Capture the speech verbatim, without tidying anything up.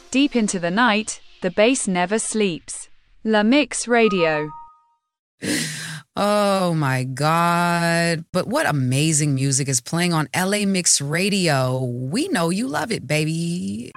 Deep into the night, the bass never sleeps. La Mix Radio. Oh my God. But what amazing music is playing on L A Mix Radio. We know you love it, baby.